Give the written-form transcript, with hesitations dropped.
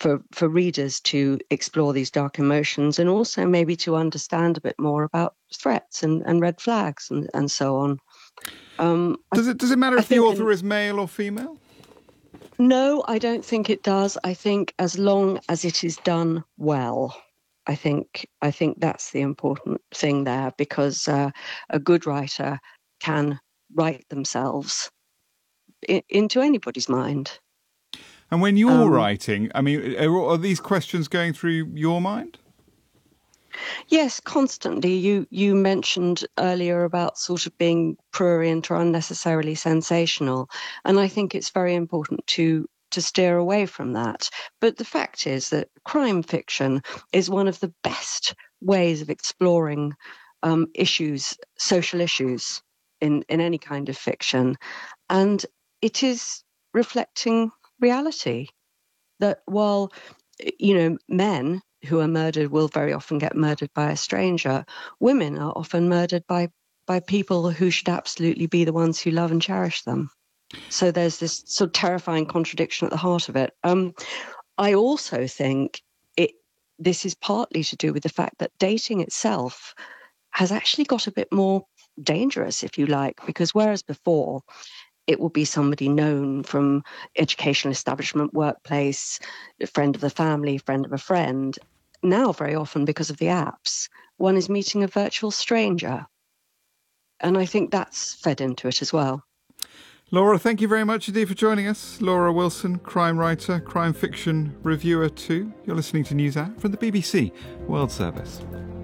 for readers to explore these dark emotions, and also maybe to understand a bit more about threats and red flags and so on. Does it matter if the author is male or female? No, I don't think it does. I think as long as it is done well, I think that's the important thing there, because a good writer can write themselves into anybody's mind. And when you're writing, I mean, are these questions going through your mind? Yes, constantly. You mentioned earlier about sort of being prurient or unnecessarily sensational, and I think it's very important to steer away from that. But the fact is that crime fiction is one of the best ways of exploring issues, social issues in any kind of fiction, and it is reflecting reality. That while men who are murdered will very often get murdered by a stranger, women are often murdered by people who should absolutely be the ones who love and cherish them. So there's this sort of terrifying contradiction at the heart of it. I also think this is partly to do with the fact that dating itself has actually got a bit more dangerous, if you like, because whereas before it will be somebody known from educational establishment, workplace, a friend of the family, friend of a friend. Now, very often, because of the apps, one is meeting a virtual stranger. And I think that's fed into it as well. Laura, thank you very much indeed for joining us. Laura Wilson, crime writer, crime fiction reviewer too. You're listening to NewsHour from the BBC World Service.